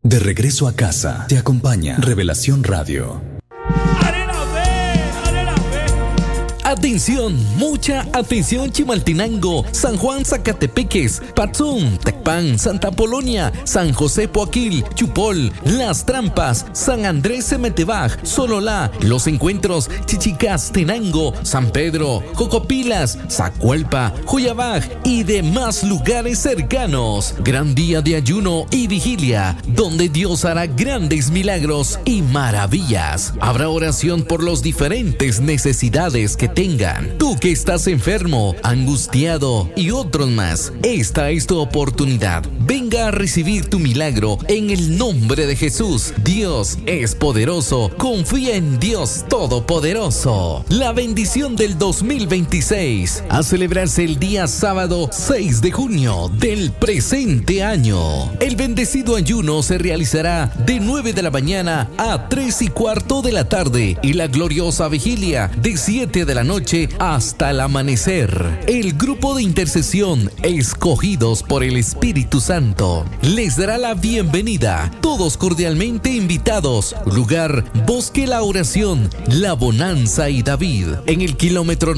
De regreso a casa, te acompaña Revelación Radio. Atención, mucha atención Chimaltenango, San Juan Zacatepeques, Patzum, Tecpan, Santa Polonia, San José Poaquil, Chupol, Las Trampas, San Andrés Semetebaj, Sololá, Los Encuentros, Chichicastenango, San Pedro, Jocopilas, Zacualpa, Juyabaj y demás lugares cercanos. Gran día de ayuno y vigilia, donde Dios hará grandes milagros y maravillas. Habrá oración por los diferentes necesidades que tengan. Tú que estás enfermo, angustiado y otros más, esta es tu oportunidad. Venga a recibir tu milagro en el nombre de Jesús. Dios es poderoso. Confía en Dios Todopoderoso. La bendición del 2026 a celebrarse el día sábado 6 de junio del presente año. El bendecido ayuno se realizará de 9 de la mañana a 3:15 de la tarde y la gloriosa vigilia de 7 de la noche hasta el amanecer. El grupo de intercesión escogidos por el Espíritu Santo les dará la bienvenida. Todos cordialmente invitados. Lugar: Bosque La Oración, La Bonanza y David, en el kilómetro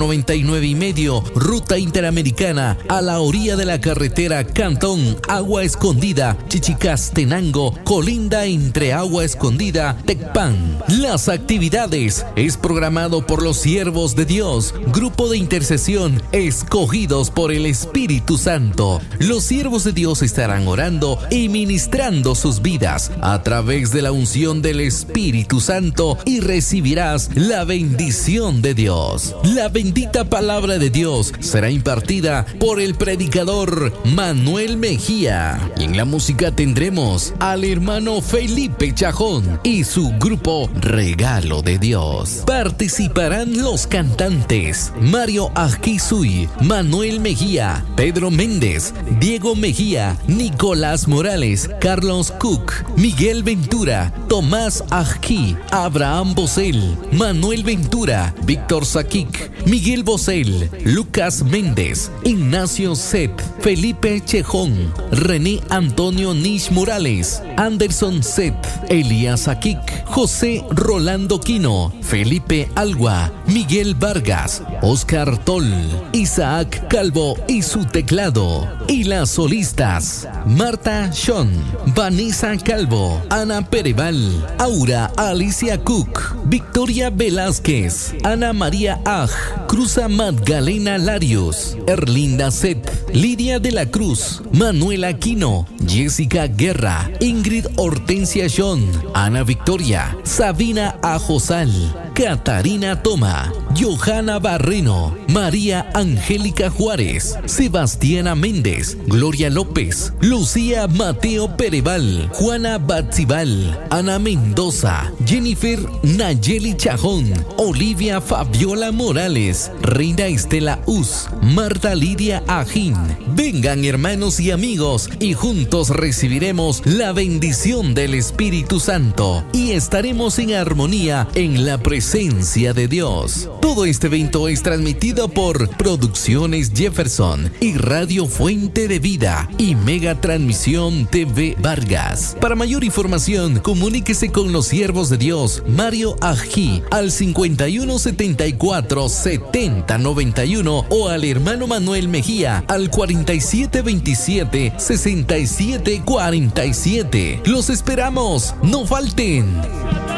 99.5, ruta interamericana, a la orilla de la carretera Cantón Agua Escondida, Chichicastenango, colinda entre Agua Escondida, Tecpan. Las actividades es programado por los siervos de Dios, grupo de intercesión escogidos por el Espíritu Santo. Los siervos de Dios estarán orando y ministrando sus vidas a través de la unción del Espíritu Santo y recibirás la bendición de Dios. La bendita palabra de Dios será impartida por el predicador Manuel Mejía. Y en la música tendremos al hermano Felipe Chajón y su grupo Regalo de Dios. Participarán los cantantes Mario Ajquisui, Manuel Mejía, Pedro Méndez, Diego Mejía, Nicolás Morales, Carlos Cook, Miguel Ventura, Tomás Ajquí, Abraham Bosel, Manuel Ventura, Víctor Saquic, Miguel Bosel, Lucas Méndez, Ignacio Set, Felipe Chejón, René Antonio Nish Morales, Anderson Set, Elías Saquic, José Rolando Quino, Felipe Algua, Miguel Vargas, Oscar Toll, Isaac Calvo y su teclado. Y las solistas: Marta Sean, Vanessa Calvo, Ana Pereval, Aura Alicia Cook, Victoria Velázquez, Ana María Aj, Cruza Magdalena Larios, Erlinda Set, Lidia de la Cruz, Manuel Aquino, Jessica Guerra, Ingrid Hortensia John, Ana Victoria, Sabina Ajosal, Catarina Toma, Johanna Barreno, María Angélica Juárez, Sebastiana Méndez, Gloria López, Lucía Mateo Pereval, Juana Batzibal, Ana Mendoza, Jennifer Nayeli Chajón, Olivia Fabiola Morales, Reina Estela Uz, Marta Lidia Ajín. Vengan, hermanos y amigos, y juntos recibiremos la bendición del Espíritu Santo y estaremos en armonía en la presencia de Dios. Todo este evento es transmitido por Producciones Jefferson y Radio Fuente de Vida y Mega Transmisión TV Vargas. Para mayor información, comuníquese con los siervos de Dios Mario Ají al 5174-7091 o al hermano Manuel Mejía al 4727-6747. Los esperamos, no falten.